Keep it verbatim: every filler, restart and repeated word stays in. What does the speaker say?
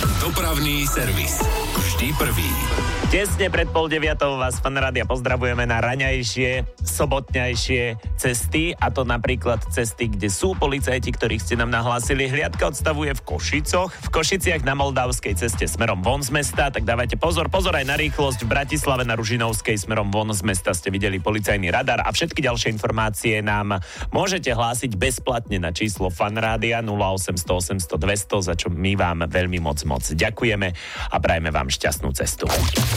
Dopravný servis. Vždy prvý. Tesne pred pol deviatou vás Fan Rádia pozdravujeme na raňajšie, sobotňajšie cesty, a to napríklad cesty, kde sú policajti, ktorých ste nám nahlásili. Hliadka odstavuje v Košicoch, v Košiciach na Moldavskej ceste smerom von z mesta, tak dávajte pozor, pozor aj na rýchlosť. V Bratislave na Ružinovskej smerom von z mesta ste videli policajný radar, a všetky ďalšie informácie nám môžete hlásiť bezplatne na číslo Fan Rádia nula osemsto osemsto dvesto, za čo my vám veľmi moc moc ďakujeme a prajeme vám šťastnú cestu.